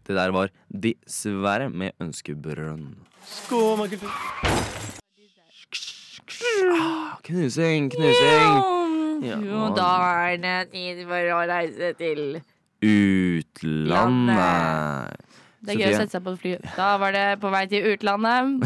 Det der var Dessverre med Ønskebrønn. Skål, Michael. Knusing. Jo, da er det tid for å reise til Utlandet. Det er gøy å sette seg på et fly. Da var det på vei til utlandet.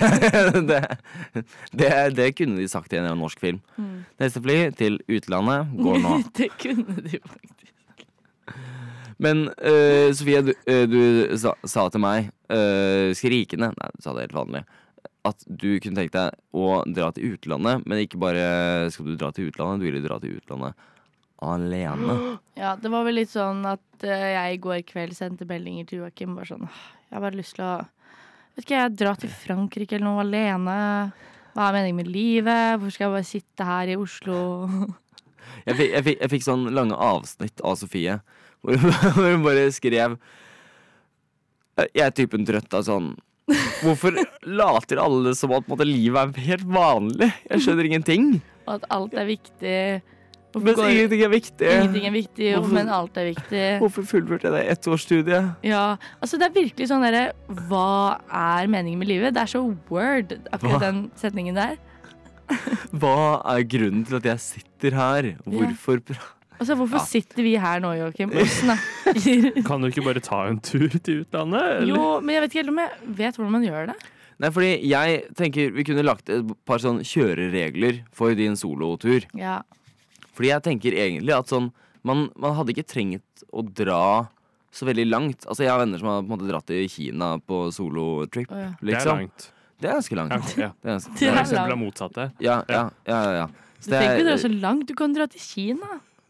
det kunne de sagt i en norsk film. Neste fly til utlandet går nå. Det kunne de faktisk. Men Sofie, du sa til meg skrikende, nei, du sa det helt vanlig, at du kunne tenke deg å dra til utlandet, men ikke bare skal du dra til utlandet, du ville dra til utlandet alene. Ja, det var vel litt sånn at jeg i går kveld sendte meldinger til Joakim. Bare sånn, jeg har bare lyst til å vet ikke, jeg dra til Frankrike eller noe alene. Hva er meningen med livet? Hvorfor skal jeg bare sitte her i Oslo? Jeg fikk sånn lange avsnitt av Sofie, hvor hun bare skrev jeg er typen trøtt av sånn hvorfor later alle som at livet er helt vanlig? Jeg skjønner ingenting. Og at alt er viktig. Men ingenting er viktig. Ingenting er viktig, men alt er viktig. Hvorfor fullførte jeg det ettårsstudiet? Ja, altså det er virkelig sånn derre hva er meningen med livet? Det er så word, akkurat den setningen der. Hva er grunnen til at jeg sitter her? Hvorfor hvorfor sitter vi her nå, Joakim, og snakker? Kan du ikke bare ta en tur til utlandet? Eller? Jo, men jeg vet ikke helt om jeg vet hvordan man gjør det. Nei, fordi jeg tenker vi kunne lagt et par sånn kjøreregler for din solotur. Ja. Fordi jeg tenker egentlig at sånn man hadde ikke trengt å dra så veldig langt. Altså jeg har venner som har på en måte dratt til Kina på solotrip, liksom. Det er langt. Det er ganske langt. Ja. Det er eksempel av motsatte. Ja. Du trenger ikke dra så langt, du kan dra til Kina.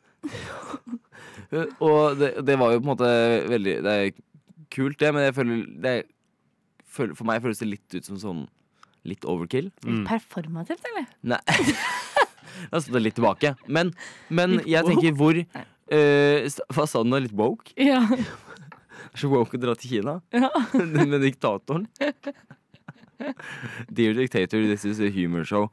Og det var jo på en måte veldig det er kult det, men jeg føler for meg føles det litt ut som sånn litt overkill. Performativt, eller? Nei. Da stod det litt tilbake. Men jeg tenker hvor hva sa du nå? Litt woke? Ja. Så woke å dra til Kina? Ja. Med diktatoren? Dear dictator, this is a humor show.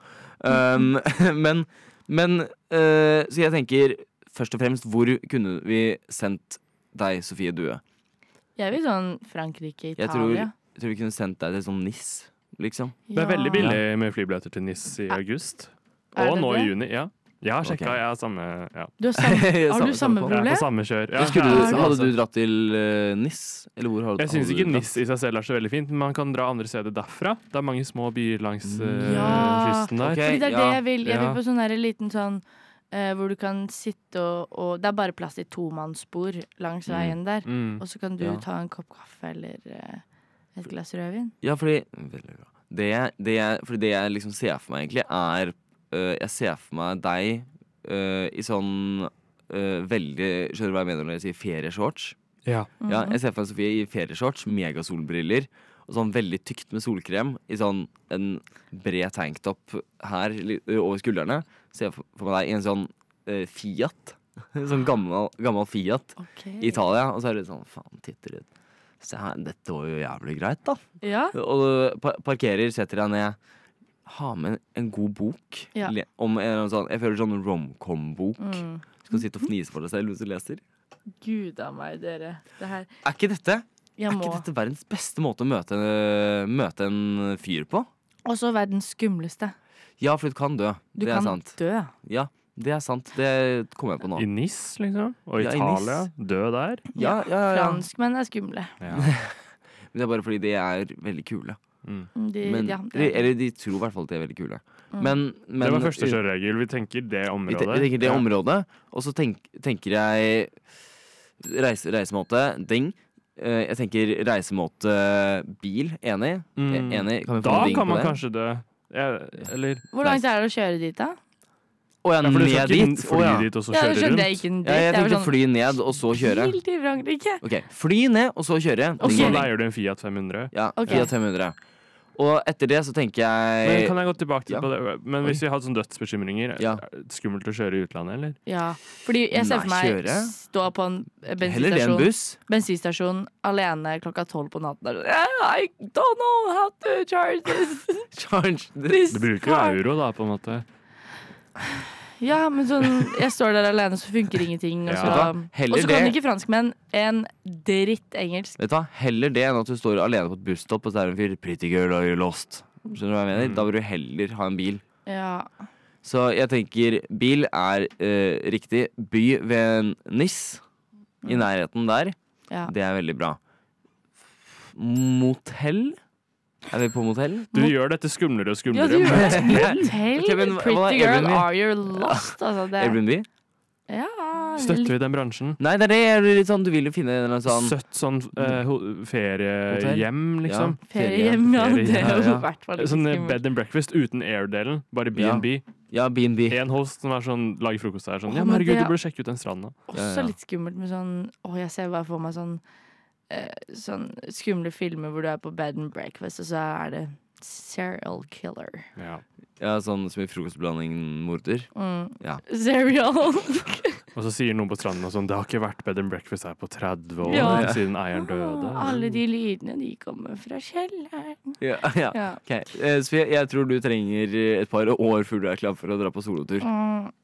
Så jeg tenker først og fremst, hvor kunne vi sendt deg, Sofie Due? Jeg vil sånn Frankrike, Italia. Jeg tror vi kunne sendt deg til sånn NIS, liksom. Det er veldig billig med flybilletter til NIS i august. Og nå i juni, ja. Jeg har sjekket, jeg har samme, ja. Har du samme problem? Ja, på samme kjør. Ja. Hadde du dratt til NIS? Eller hvor har du, jeg synes ikke NIS i seg selv er så veldig fint, men man kan dra andre steder derfra. Det er mange små byer langs kysten der. Fordi det er det jeg vil. Jeg vil på sånn der liten sånn hvor du kan sitte og det er bare plass til tomannsbord langs veien der. Og så kan du ta en kopp kaffe eller et glass rødvin. Ja, fordi det jeg liksom ser for meg egentlig er jeg ser for meg deg i sånn veldig, skjønner du hva jeg mener når jeg sier ferieshorts? Ja. Ja, jeg ser for meg Sofie i ferieshorts, megasolbriller og sånn veldig tykt med solkrem i sånn en bred tanktop her over skuldrene. Ser jeg for meg deg i en sånn Fiat, en sånn gammel Fiat i Italia, og så er det sånn, faen, titter ut. Se her, dette var jo jævlig greit da. Ja. Og parkerer, setter deg ned, ha med en god bok om en sånn, jeg føler sånn rom-com-bok. Skal du sitte og fnise for deg selv hvis du leser? Gud av meg, dere. Det her. Er ikke dette verdens beste måte å møte en fyr på? Også verdens skumleste. Ja, for du kan dø. Det er sant. Du kan dø. Ja, det er sant. Det kommer jeg på nå. I NIS, liksom? Og Italia? Dø der? Ja. Franskmenn er skumle. Ja. Men det er bare fordi de er veldig kule. Eller de tror i hvert fall at de er veldig kule. Men det var første kjøreregel. Vi tenker det området. Vi tenker det området. Og så tenker jeg reisemåte, ding. Jeg tenker reisemåte bil, enig. Enig. Da kan man kanskje dø. Eller hvor langt er det å kjøre dit, da? For du skal ikke fly dit og så kjøre rundt? Jeg tenkte fly ned og så kjøre. Bil til Frankrike. Ok, fly ned og så kjøre. Og så leier du en Fiat 500. Ja, Fiat 500. Og etter det så tenker jeg Men kan jeg gå tilbake til på det? Men hvis vi hadde sånn dødsbekymringer, skummelt å kjøre i utlandet, eller? Ja, fordi jeg ser for meg stå på en bensinstasjon alene klokka 12 på natten. I don't know how to charge this. Charge this. Du bruker jo euro da, på en måte. Ja, men sånn, jeg står der alene, så funker ingenting. Og så kan ikke franskmenn en dritt engelsk. Vet du hva? Heller det enn at du står alene på et busstopp og så er det en fyr 'Pretty girl, are you lost?' Skjønner du hva jeg mener? Da vil du heller ha en bil. Ja. Så jeg tenker bil er riktig. By ved NIS, i nærheten der. Ja. Det er veldig bra. Motell? Er vi på motell? Du gjør dette skumlere og skumlere. Ja, du gjør det. Motell? Okay, men, Pretty girl, are you lost? Altså, det... Airbnb? Ja, Støtter vi den bransjen? Nei, det er det. Litt sånn, du vil jo finne en sånn søtt sånn feriehjem, liksom. Ja, feriehjem, ja. Det er jo i hvert fall ikke sånn skummelt. bed and breakfast uten air-delen. Bare B&B. Ja, B&B. En host som er sånn, lager frokost der. Sånn, ja, men herregud, du burde sjekke ut den stranda. Også litt skummelt med sånn jeg ser bare for meg sånn skumle filmer hvor du er på bed and breakfast, og så er det serial killer. Ja, sånn som i frokostblanding-morder. Ja. Serial. Og så sier noen på stranden og sånn, det har ikke vært bed and breakfast her på 30 år siden eieren døde. Alle de lydene, de kommer fra kjelleren. Ja. Okay. Så jeg tror du trenger et par år før du er klar for å dra på solotur.